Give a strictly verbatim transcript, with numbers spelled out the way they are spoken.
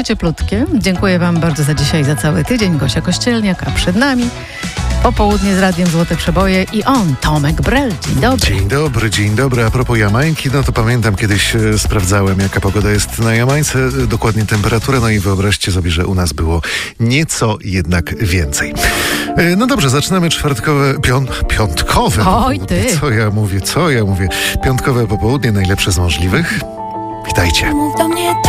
Cieplutkie. Dziękuję wam bardzo za dzisiaj, za cały tydzień. Gosia Kościelniak, a przed nami popołudnie z Radiem Złote Przeboje i on, Tomek Brel. Dzień dobry. Dzień dobry, dzień dobry. A propos Jamańki, no to pamiętam, kiedyś e, sprawdzałem, jaka pogoda jest na Jamańce, e, dokładnie temperaturę, no i wyobraźcie sobie, że u nas było nieco jednak więcej. E, no dobrze, zaczynamy czwartkowe, pią, piątkowe Oj, popołudnie. ty. Co ja mówię, co ja mówię? Piątkowe popołudnie, najlepsze z możliwych. Witajcie. Mów do mnie tak.